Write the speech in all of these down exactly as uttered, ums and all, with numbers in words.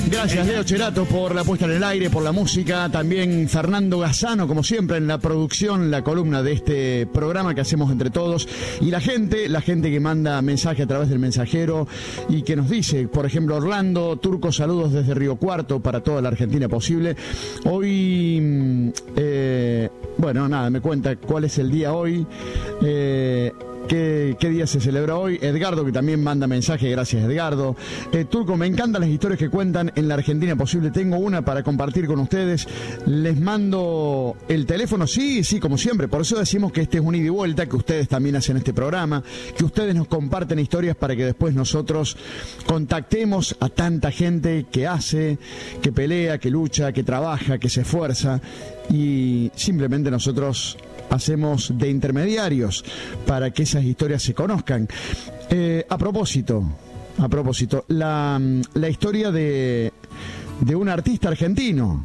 Gracias, Leo Cherato, por la puesta en el aire, por la música. También Fernando Gazzano, como siempre, en la producción, la columna de este programa que hacemos entre todos. Y la gente, la gente que manda mensaje a través del mensajero y que nos dice, por ejemplo, Orlando Turco, saludos desde Río Cuarto para toda la Argentina posible. Hoy, eh, bueno, nada, me cuenta cuál es el día hoy. Eh... ¿Qué, ¿Qué día se celebra hoy? Edgardo, que también manda mensaje, gracias Edgardo. Eh, Turco, me encantan las historias que cuentan en la Argentina posible. Tengo una para compartir con ustedes. Les mando el teléfono, sí, sí, como siempre. Por eso decimos que este es un ida y vuelta, que ustedes también hacen este programa, que ustedes nos comparten historias para que después nosotros contactemos a tanta gente que hace, que pelea, que lucha, que trabaja, que se esfuerza. Y simplemente nosotros hacemos de intermediarios para que esas historias se conozcan. Eh, a propósito, a propósito, la, la historia de, de un artista argentino,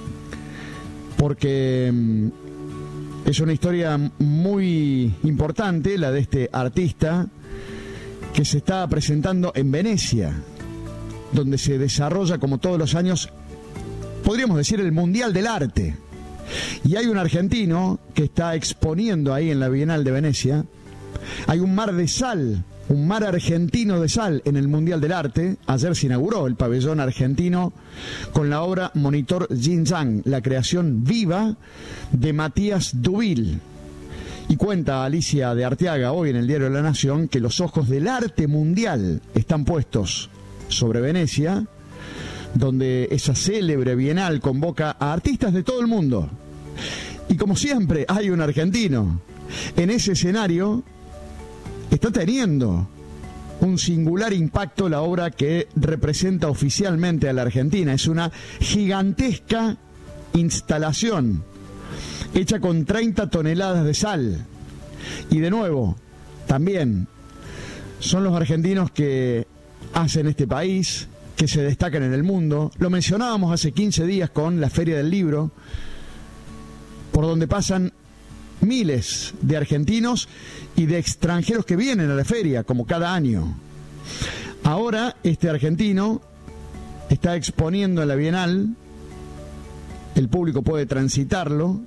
porque es una historia muy importante, la de este artista que se está presentando en Venecia, donde se desarrolla, como todos los años, podríamos decir, el Mundial del Arte. Y hay un argentino que está exponiendo ahí en la Bienal de Venecia. Hay un mar de sal, un mar argentino de sal en el Mundial del Arte. Ayer se inauguró el pabellón argentino con la obra Monitor Xinjiang, la creación viva de Matías Dubil. Y cuenta Alicia de Arteaga hoy en el diario La Nación que los ojos del arte mundial están puestos sobre Venecia, donde esa célebre bienal convoca a artistas de todo el mundo. Y como siempre, hay un argentino. En ese escenario está teniendo un singular impacto la obra que representa oficialmente a la Argentina. Es una gigantesca instalación hecha con treinta toneladas de sal. Y de nuevo, también son los argentinos que hacen este país, que se destacan en el mundo. Lo mencionábamos hace quince días con la Feria del Libro, por donde pasan miles de argentinos y de extranjeros que vienen a la feria, como cada año. Ahora este argentino está exponiendo en la Bienal, el público puede transitarlo.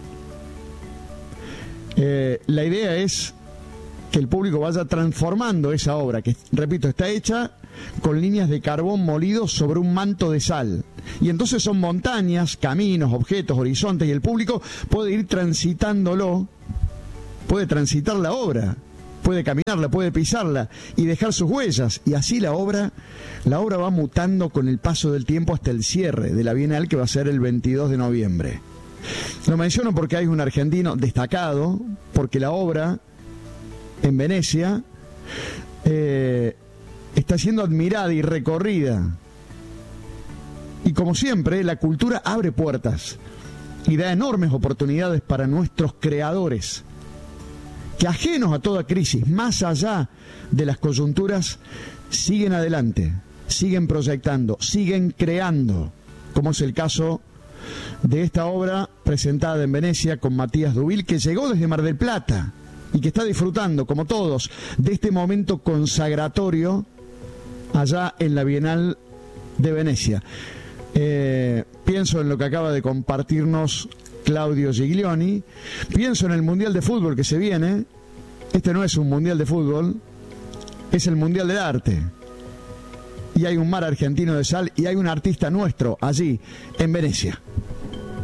Eh, la idea es que el público vaya transformando esa obra, que, repito, está hecha con líneas de carbón molido sobre un manto de sal. Y entonces son montañas, caminos, objetos, horizontes, y el público puede ir transitándolo, puede transitar la obra, puede caminarla, puede pisarla y dejar sus huellas. Y así la obra, la obra va mutando con el paso del tiempo hasta el cierre de la Bienal, que va a ser el veintidós de noviembre. Lo menciono porque hay un argentino destacado, porque la obra en Venecia eh, está siendo admirada y recorrida. Y como siempre, la cultura abre puertas y da enormes oportunidades para nuestros creadores, que ajenos a toda crisis, más allá de las coyunturas, siguen adelante, siguen proyectando, siguen creando, como es el caso de esta obra presentada en Venecia con Matías Dubil, que llegó desde Mar del Plata y que está disfrutando, como todos, de este momento consagratorio allá en la Bienal de Venecia. Eh, pienso en lo que acaba de compartirnos Claudio Giglioni, pienso en el Mundial de Fútbol que se viene. Este no es un Mundial de Fútbol, es el Mundial del Arte. Y hay un mar argentino de sal y hay un artista nuestro allí en Venecia.